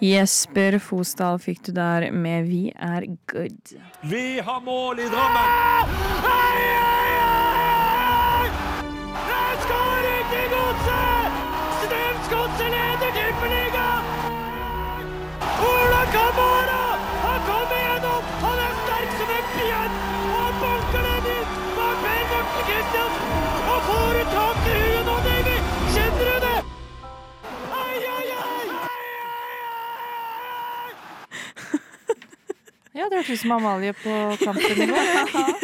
Jesper Fosdal fikk du der med Vi er good. Vi har mål I Drammen! Her skårer til Godset! Strømsgodset leder Tippeligaen! Ola Kamara! Han kommer gjennom! Han sterk som en bjørn! Og han banker den inn! Bak Per Morten Kristiansen! Og får du tak I huet nå, Davy? Kjenner du det? Ja, det hørtes ut som Amalie på kampen I går.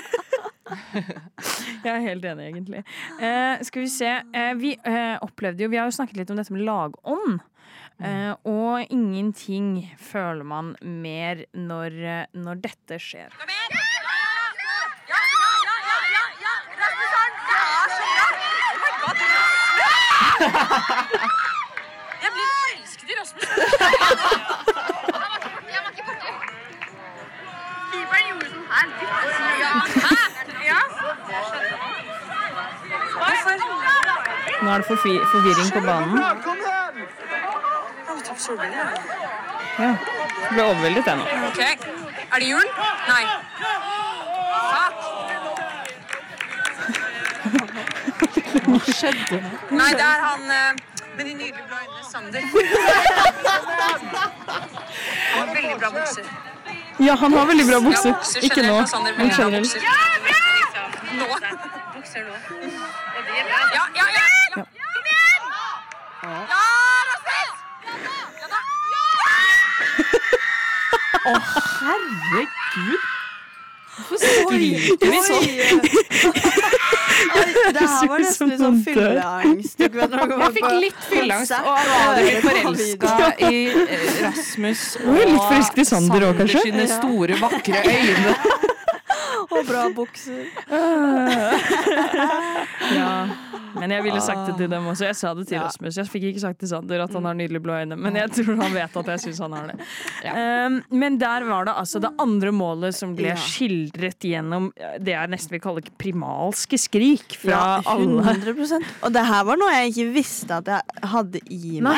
Jeg helt enig, egentlig. Skal vi se. Vi opplevde jo, vi har jo snakket litt om dette med lagånd. Og ingenting føler man mer når dette skjer. Kom igjen! Ja! Rasmusson! Jeg blir forelsket I Rasmusson. Jeg var ikke borte. Keeperen gjorde sånn her. Ja. Nå det forvirring på banen. Ja, det ble overveldet det nå. Ok, det jul? Nei. Fuck. Hva skjedde? Nei, det han med de nydelige blå øynene, Sander. Han har veldig bra bukser. Ja, han har veldig bra bukser. Ja, bukser Ikke nå, generelt, Sander, men veldig bra generelt. bukser. Nå. Bukser nå. Ja. Kom igjen! Ja, Rasmus! Ja da! Herregud! Hvorfor Skriker vi sånn? Det her var nesten litt sånn fylleangst. Jeg fikk litt fylleangst, og var litt forelsket I Rasmus og litt forelsket I Sander også, kanskje? sine store, vakre øyne. Og bra bukser. Ja, men jeg ville sagt det til dem også. Jeg sa det til Rasmus. Jeg fikk ikke sagt til Sander at han har nydelig blå øyne, men jeg tror han vet at jeg synes han har det. Men der var det altså det andre målet som ble skildret gjennom det jeg nesten vil kalle primalske skrik fra alle. 100%. Og det her var noe jeg ikke visste at jeg hadde I meg.